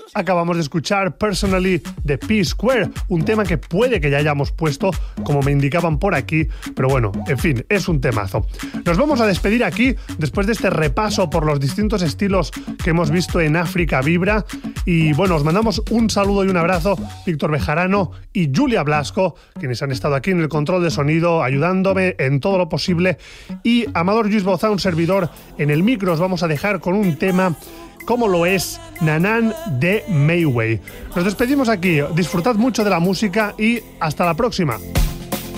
Acabamos de escuchar Personally de P-Square, un tema que puede que ya hayamos puesto, como me indicaban por aquí, pero bueno, en fin, es un temazo. Nos vamos a despedir aquí, después de este repaso por los distintos estilos que hemos visto en África Vibra, y bueno, os mandamos un saludo y un abrazo, Víctor Bejarano y Julia Blasco, quienes han estado aquí en el control de sonido, ayudándome en todo lo posible, y Amador Lluís Bouzá, un servidor en el micro. Os vamos a dejar con un tema como lo es Nanan de Mayway. Nos despedimos aquí, disfrutad mucho de la música y hasta la próxima.